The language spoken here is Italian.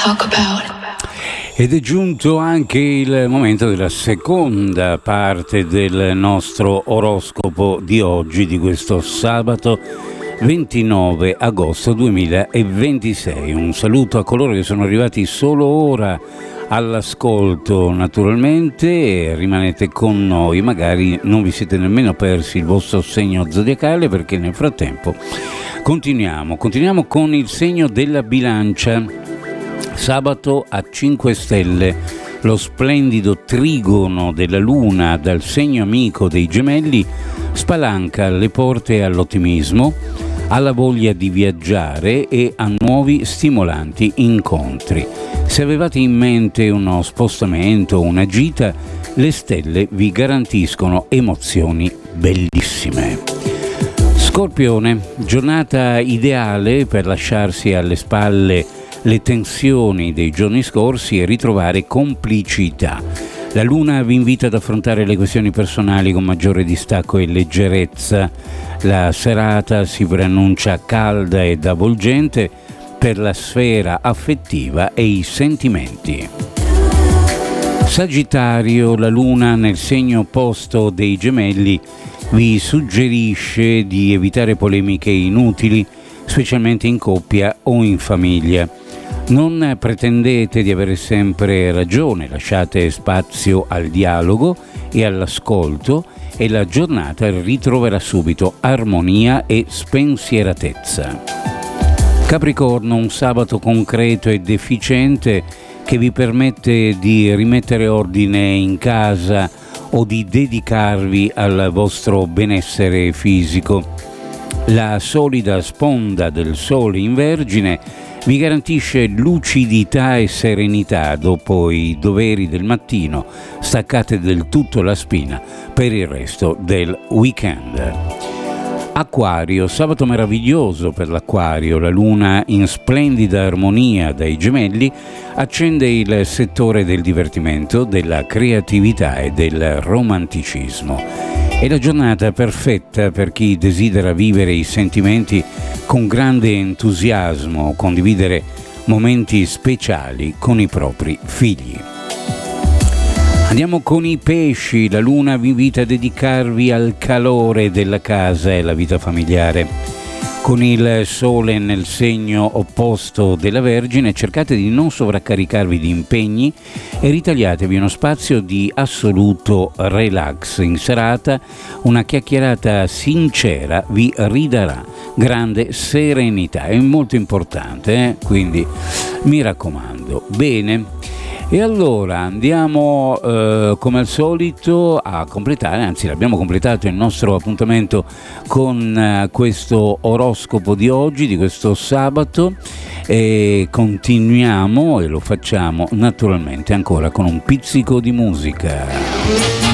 talk about. Ed è giunto anche il momento della seconda parte del nostro oroscopo di oggi, di questo sabato 29 agosto 2026. Un saluto a coloro che sono arrivati solo ora all'ascolto, naturalmente rimanete con noi, magari non vi siete nemmeno persi il vostro segno zodiacale, perché nel frattempo continuiamo con il segno della bilancia. Sabato a 5 stelle, lo splendido trigono della luna dal segno amico dei Gemelli spalanca le porte all'ottimismo, alla voglia di viaggiare e a nuovi stimolanti incontri. Se avevate in mente uno spostamento o una gita, le stelle vi garantiscono emozioni bellissime. Scorpione, giornata ideale per lasciarsi alle spalle le tensioni dei giorni scorsi e ritrovare complicità. La luna vi invita ad affrontare le questioni personali con maggiore distacco e leggerezza. La serata si preannuncia calda ed avvolgente per la sfera affettiva e i sentimenti. Sagittario, la luna nel segno opposto dei Gemelli vi suggerisce di evitare polemiche inutili, specialmente in coppia o in famiglia. Non pretendete di avere sempre ragione, lasciate spazio al dialogo e all'ascolto e la giornata ritroverà subito armonia e spensieratezza. Capricorno, un sabato concreto ed efficiente che vi permette di rimettere ordine in casa o di dedicarvi al vostro benessere fisico. La solida sponda del Sole in Vergine vi garantisce lucidità e serenità dopo i doveri del mattino. Staccate del tutto la spina per il resto del weekend. Acquario, sabato meraviglioso per l'Acquario. La luna in splendida armonia dai Gemelli accende il settore del divertimento, della creatività e del romanticismo. È la giornata perfetta per chi desidera vivere i sentimenti con grande entusiasmo, condividere momenti speciali con i propri figli. Andiamo con i pesci, la luna vi invita a dedicarvi al calore della casa e alla vita familiare. Con il sole nel segno opposto della Vergine cercate di non sovraccaricarvi di impegni e ritagliatevi uno spazio di assoluto relax. In serata una chiacchierata sincera vi ridarà grande serenità, è molto importante, quindi mi raccomando. Bene. E allora andiamo come al solito a completare, anzi l'abbiamo completato il nostro appuntamento con questo oroscopo di oggi, di questo sabato, e continuiamo e lo facciamo naturalmente ancora con un pizzico di musica.